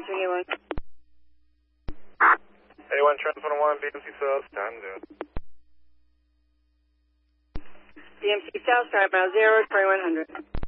A1. A1 Trans 101, BMC South, time zero. BMC South, start mile 0, 2100.